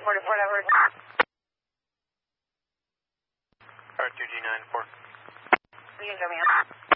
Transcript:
report Edward. R2G94. You can show me up.